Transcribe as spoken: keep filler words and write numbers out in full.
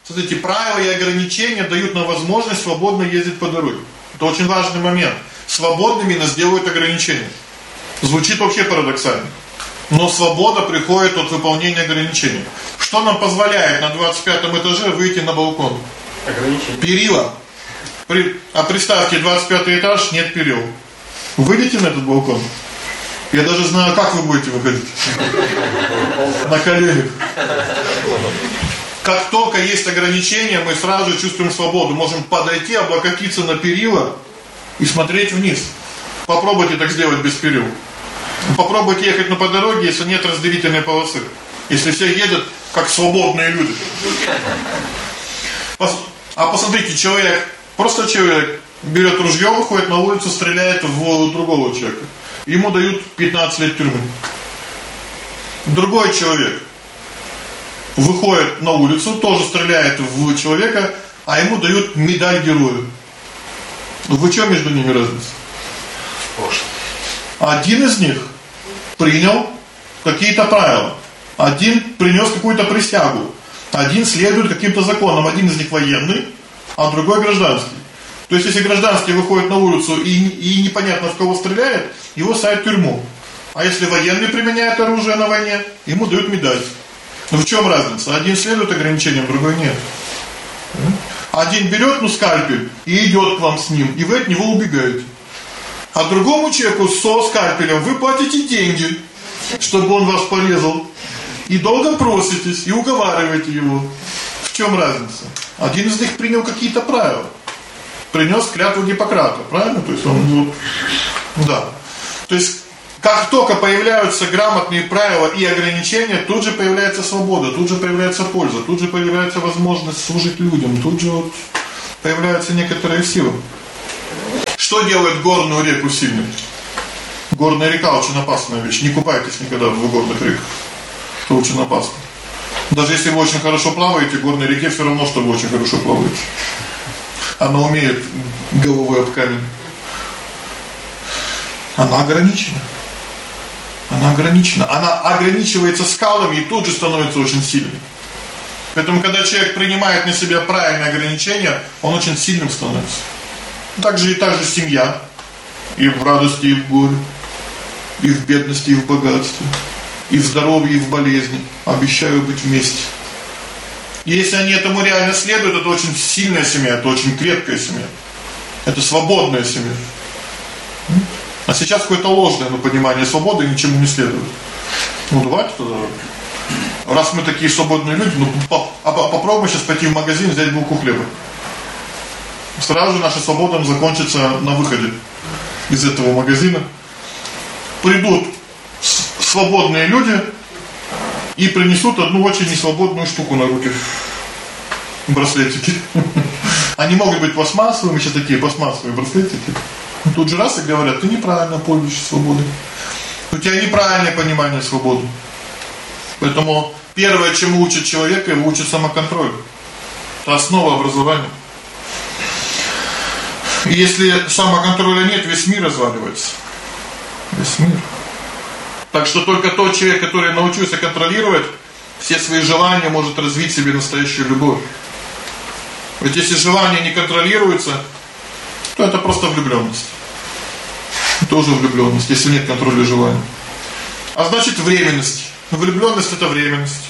Смотрите, правила и ограничения дают нам возможность свободно ездить по дороге. Это очень важный момент. Свободными нас делают ограничения. Звучит вообще парадоксально. Но свобода приходит от выполнения ограничений. Что нам позволяет на двадцать пятом этаже выйти на балкон? Ограничения. Перила. При... А представьте, двадцать пятый этаж, нет перил. Выйдете на этот балкон? Я даже знаю, как вы будете выходить. На коленях. Как только есть ограничения, мы сразу чувствуем свободу. Можем подойти, облокотиться на перила и смотреть вниз. Попробуйте так сделать без перил. Попробуйте ехать на по дороге, если нет разделительной полосы. Если все едут как свободные люди. А посмотрите, человек, просто человек берет ружье, выходит на улицу, стреляет в другого человека. Ему дают пятнадцать лет тюрьмы. Другой человек выходит на улицу, тоже стреляет в человека, а ему дают медаль героя. Вы что между ними разница? Один из них принял какие-то правила. Один принес какую-то присягу. Один следует каким-то законам. Один из них военный, а другой гражданский. То есть, если гражданский выходит на улицу и, и непонятно в кого стреляет, его садят в тюрьму. А если военный применяет оружие на войне, ему дают медаль. Ну в чем разница? Один следует ограничениям, другой нет. Один берет, ну, скальпель и идет к вам с ним, и вы от него убегаете. А другому человеку со скальпелем вы платите деньги, чтобы он вас порезал. И долго проситесь, и уговариваете его. В чем разница? Один из них принял какие-то правила. Принес клятву Гиппократа, правильно? То есть он вот, да. То есть как только появляются грамотные правила и ограничения, тут же появляется свобода, тут же появляется польза, тут же появляется возможность служить людям, тут же вот появляются некоторые силы. Что делает горную реку сильной? Горная река очень опасная вещь. Не купайтесь никогда в горных реках. Это очень опасно. Даже если вы очень хорошо плаваете, в горной реке все равно, что вы очень хорошо плаваете. Она умеет головой об камень. Она ограничена. Она ограничена. Она ограничивается скалами и тут же становится очень сильной. Поэтому, когда человек принимает на себя правильные ограничения, он очень сильным становится. Так же и та же семья. И в радости, и в горе. И в бедности, и в богатстве. И в здоровье, и в болезни. Обещаю быть вместе. И если они этому реально следуют, это очень сильная семья, это очень крепкая семья. Это свободная семья. А сейчас какое-то ложное ну, понимание свободы и ничему не следует. Ну давайте тогда. Раз мы такие свободные люди, ну по, а, попробуем сейчас пойти в магазин, взять булку хлеба. Сразу же наша свобода закончится на выходе из этого магазина. Придут свободные люди и принесут одну очень несвободную штуку на руки. Браслетики. Они могут быть пластмассовыми, еще такие пластмассовые браслетики. Тут же раз и говорят, ты неправильно пользуешься свободой. У тебя неправильное понимание свободы. Поэтому первое, чему учат человека, его учат самоконтролю. Это основа образования. И если самоконтроля нет, весь мир разваливается. Весь мир. Так что только тот человек, который научился контролировать все свои желания, может развить в себе настоящую любовь. Ведь если желания не контролируются, то это просто влюблённость. Тоже влюблённость, если нет контроля желаний. А значит временность. Влюблённость это временность.